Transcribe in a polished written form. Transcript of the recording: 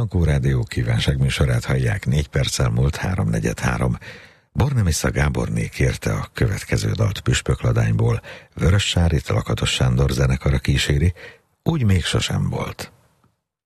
Ankó Rádió kívánságműsorát hallják, 4 perccel múlt 3:43. Bornemisza Gáborné kérte a következő dalt Püspökladányból. Vörös Sárit Lakatos Sándor zenekara kíséri, Úgy még sosem volt.